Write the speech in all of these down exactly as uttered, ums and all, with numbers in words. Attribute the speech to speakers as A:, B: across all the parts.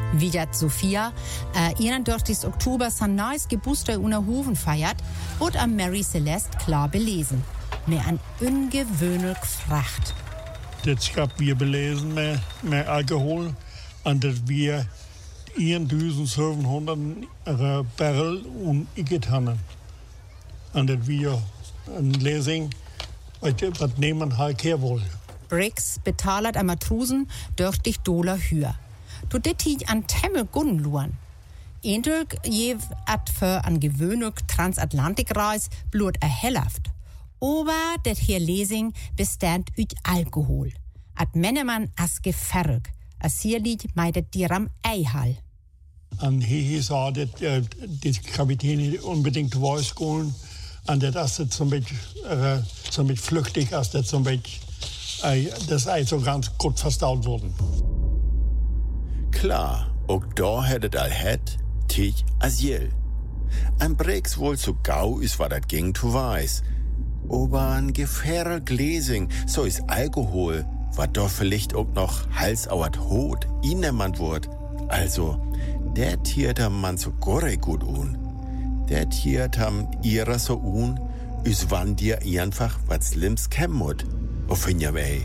A: Wie Sophia, äh, einunddreißigsten Oktober sein neues Geburtstag unter Hofen feiert, wird am Mary Celeste klar belesen. Mit an ungewöhnlich Fracht.
B: Das gab wir belesen mit, mit Alkohol und dass wir eintausendsiebenhundert Barrel und getan haben. Und dass wir eine Lesung, was nehmen halt her wollen.
A: Briggs betalat an Matrosen dreißig Dollar höher. Du dit an Temmel Gunn luan. Eindrück je at für an gewöhnlich Transatlantikreis blut a Helft. Aber det hier Lesing bestand üt Alkohol. At Männermann as gefärg. As hier liegt meidet dir am Eihall.
B: Und hier sah dat äh, die Kapitän unbedingt weiß gehen. Und das ist zum Beispiel, äh, zum Beispiel flüchtig, als das zum Beispiel, äh, das Ei so ganz gut verstaut worden.
C: Klar, auch da hättet all het, tich Asyl. Ein Briggs wohl so gau ist, war dat ging zu weiß. Aber ein gefährlich Gläsing, so ist Alkohol, war doch vielleicht auch noch halsauert hot, ihn niemand wurd. Also, der tiert am man so gorre gut un. Der tiert am ihrer so un, is wann dir einfach was Slimms kämmut. Auf ja wei.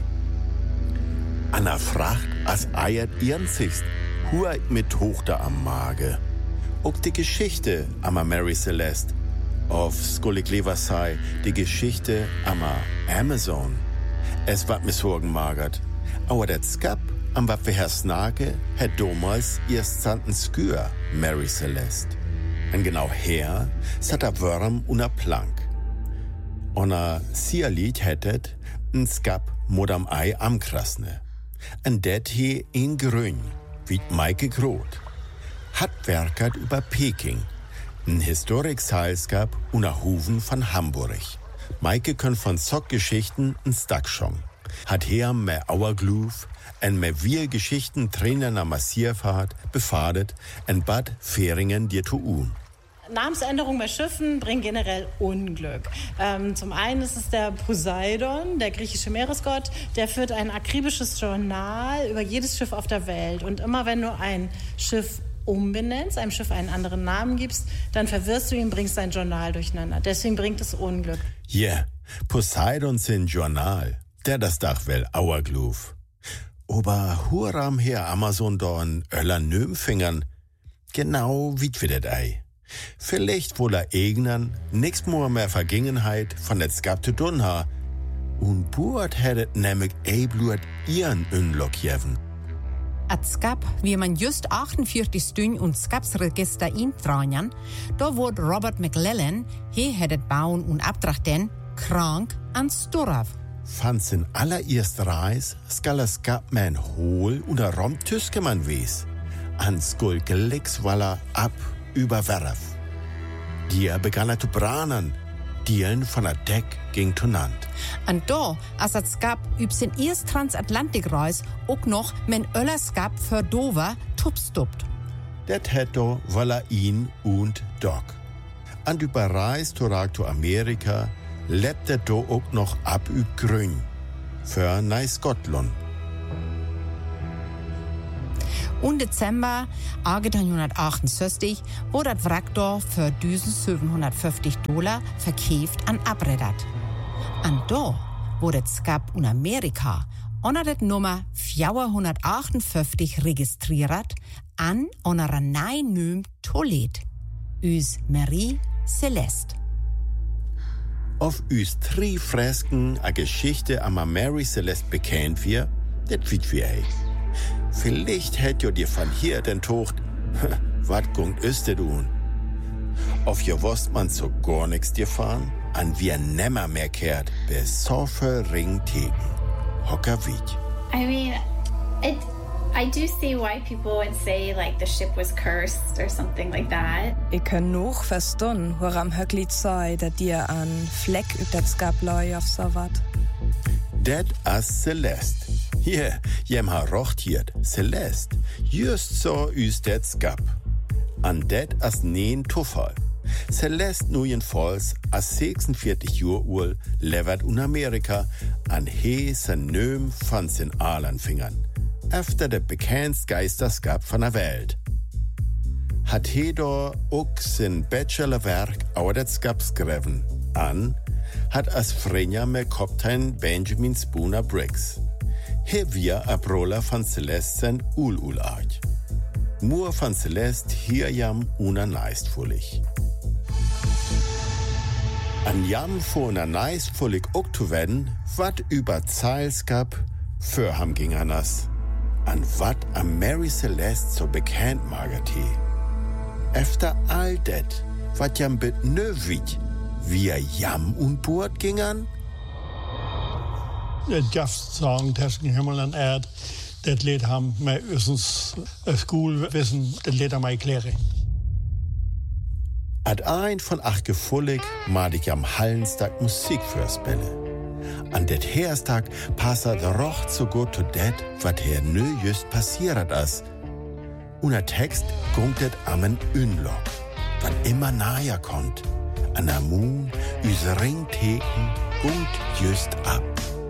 C: An der Fracht, als eiert ihren Sicht, huert mit Tochter am Mage. Ob die Geschichte am Mary Celeste, auf Skullig Lever sei, die Geschichte am Amazon. Es wat mir Sorgen magert. Aber der Skap, am wat wir Herr Snake, hat damals erst santen Skür, Mary Celeste. Und genau her, sat a Wörm und a Plank. Und a Sierlied hättet, n Skap mod am Ei am Krasne. Und det hier in Grün, wie Maike Groth. Hat werkert über Peking. Ein Historik-Seilskap und a Huven von Hamburg. Maike können von Zockgeschichten n Stackschong. Hat her mehr Auergluf, en mehr wir Geschichten Trainer na Massierfahrt befadet, en Bad Färingen dir tu un.
D: Namensänderung bei Schiffen bringt generell Unglück. Ähm, zum einen ist es der Poseidon, der griechische Meeresgott, der führt ein akribisches Journal über jedes Schiff auf der Welt. Und immer wenn du ein Schiff umbenennst, einem Schiff einen anderen Namen gibst, dann verwirrst du ihn, bringst dein Journal durcheinander. Deswegen bringt es Unglück.
C: Ja, yeah, Poseidon sin Journal, der das Dach will Auergluf. Aber huram her Amazon dorn Öller Nömfingern, genau wie wir das Ei. Vielleicht wohl er Egnern nix mehr mehr Vergangenheit von der Skap zu tun ha. Und Burt hättet nämlich eiblut ihren Unlock jeven.
A: At Skap, wie man just achtundvierzig Stünd und Skapsregister intragen, da wurde Robert McLellan, he hättet bauen und abtrachten, krank an Sturaf.
C: Fand sin allererst Reis, skala Skap man hohl und a rom Tüskemann wies. An Skulgelix walla ab über Werf. Die begann er zu branen. Dielen von der Deck ging tunant.
A: Und da, als das Skap üb sin erst Transatlantikreis auch noch men Öller Skap für Dover tupstupt.
C: Det hätte wolla ihn und Doc. Und über Reis zurück zu Amerika lebt er do auch noch ab üb Grün. Für nei Skottland.
A: Und Dezember achtzehnhundertachtundsechzig wurde das Wrack da für eintausendsiebenhundertfünfzig Dollar verkauft an abredat. Und da wurde das Skap in Amerika unter der Nummer vierhundertachtundfünfzig registriert an unserer neuen Nüm Tolet, üs Mary Celeste.
C: Auf üs drei Fresken a Geschichte am Mary Celeste bekannt wir, det fit wir ei. Vielleicht hätt jo dir von hier den Tocht, wat gungt öste du? Auf jo wusst man so gar nix dir fahren, an wir nimmer mehr kehrt, bis Soffe Ring Tegen. Hocker wiet.
E: I mean, it, I do see why people would say like the ship was cursed or something like that.
F: Ich kann noch verstehen, warum höcklit sei, dass dir an Fleck üb das Skap leu auf so wat.
C: Det as Celeste. Hier, jem ha rochtiert, Celeste. Just so üs det Skap. An det as neen Tuffal. Celeste nu jedenfalls as sechsundvierzig Jahr ul levert un Amerika an he sen Nöm von sin Alanfingern. efter det bekendst Geisterskap von der Welt. Hat Hedor auch sein Bachelorwerk over det skap skriven an, hat als Frenja med Kaptein Benjamin Spooner Briggs. Hier wir a Broller von Celeste Ul-Ul-Arch. Moor von Celeste hier jam una neistfullig. An jam vor una neistfullig auch zu werden, wat über Zeilskap für ham ging anas. An wat am Mary Celeste so bekannt magerte. Efter all det, wat jam bit nöwig, wie er jam und Bord gingern?
B: Det just sagen, zwischen Himmel und Erd, das lädt ham med østens skolewissen, das lädt ham erklären.
C: Ad ein von acht gefullig mad ich am Hallenstag Musik fürspelle. An det Herstag passet roch so gut zu det, wat her nö just passiert as. Und der Text gungt det am en Unlock, wat immer naher kommt. An der Moon, üse Ringtheken, gungt just ab.